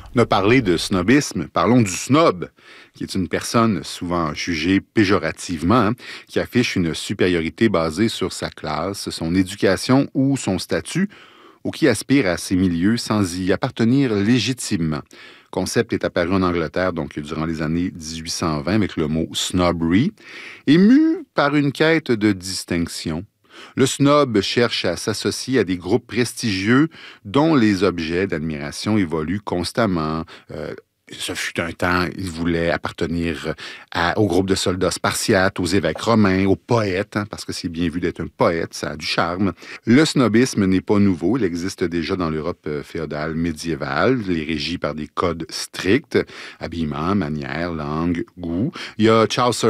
On a parlé de snobisme, parlons du snob, qui est une personne souvent jugée péjorativement, qui affiche une supériorité basée sur sa classe, son éducation ou son statut, ou qui aspire à ces milieux sans y appartenir légitimement. Le concept est apparu en Angleterre donc durant les années 1820 avec le mot snobbery, ému par une quête de distinction. Le snob cherche à s'associer à des groupes prestigieux dont les objets d'admiration évoluent constamment. Ce fut un temps, il voulait appartenir au groupe de soldats spartiates, aux évêques romains, aux poètes, parce que c'est bien vu d'être un poète, ça a du charme. Le snobisme n'est pas nouveau, il existe déjà dans l'Europe féodale médiévale, il est régi par des codes stricts, habillement, manière, langue, goût. Il y a Chaucer